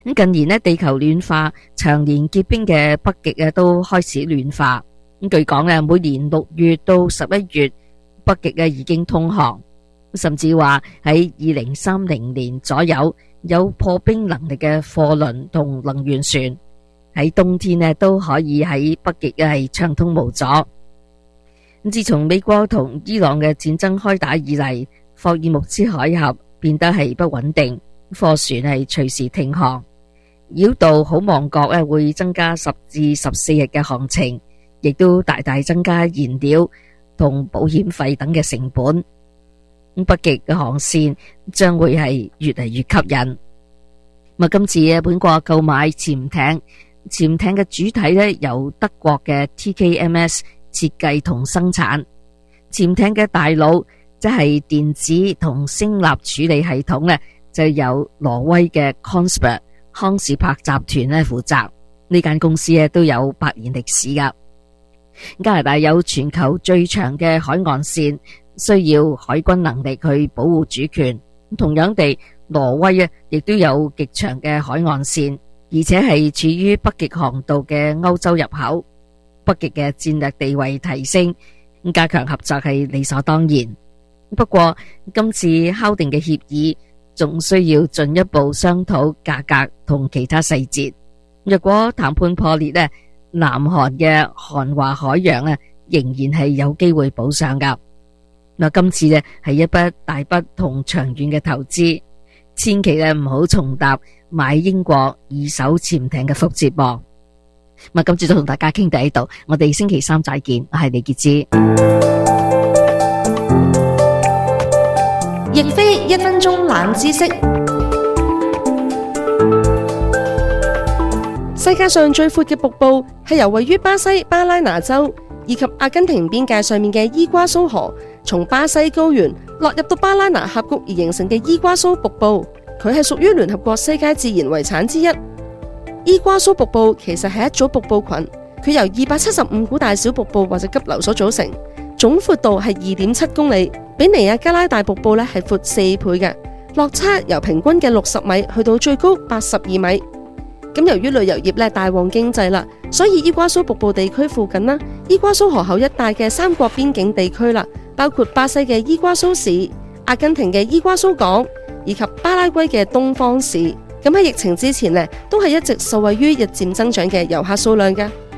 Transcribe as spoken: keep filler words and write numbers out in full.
咁近年呢，地球暖化，長年結冰嘅北極啊都開始暖化。咁據講咧，每年六月到十一月，北極啊已經通航，甚至話喺二零三零年左右，有破冰能力嘅貨輪同能源船喺冬天呢都可以喺北極係暢通無阻。咁自從美國同伊朗嘅戰爭開打以嚟，霍爾木茲海峽變得係不穩定，貨船係隨時停航。繞道好望角咧會增加十至十四日嘅航程，亦都大大增加燃料同保險費等嘅成本。北極嘅航線將會係越嚟越吸引。咁今次本國購買潛艇，潛艇嘅主體咧由德國嘅 T K M S 設計同生產，潛艇嘅大腦即係電子同聲納處理系統咧，就由挪威嘅 Kongsberg康士柏集團咧負責。呢間公司都有百年歷史噶。加拿大有全球最長嘅海岸線，需要海軍能力去保護主權。同樣地，挪威啊亦都有極長嘅海岸線，而且係處於北極航道嘅歐洲入口。北極嘅戰略地位提升，加強合作係理所當然。不過今次敲定嘅協議仲需要進一步商討價格同其他細節。若果談判破裂呢，南韓嘅韓華海洋啊，仍然係有機會補上噶。嗱，今次呢係一筆大筆同長遠嘅投資，千祈咧唔好重踏買英國二手潛艇嘅覆轍噃。咁今次就同大家傾到呢度，我哋星期三再見。我係李潔芝。 亦非一分鐘冷知識。世界上最闊嘅瀑布係由位於巴西巴拉那州以及阿根廷邊界上面嘅伊瓜蘇河，從巴西高原落入到巴拉那峽谷而形成嘅伊瓜蘇瀑布。佢係屬於聯合國世界自然遺產之一。伊瓜蘇瀑布其實係一組瀑布群，佢由二百七十五股大小瀑布或者急流所組成，總闊度係二點七公里，比尼亞加拉大瀑布咧係闊四倍嘅，落差由平均嘅六十米去到最高八十二米。咁由於旅遊業咧大旺經濟啦，所以伊瓜蘇瀑布地區附近啦，伊瓜蘇河口一帶嘅三國邊境地區啦，包括巴西嘅伊瓜蘇市、阿根廷嘅伊瓜蘇港以及巴拉圭嘅東方市。咁喺疫情之前呢，都係一直受惠於日漸增長嘅遊客數量嘅。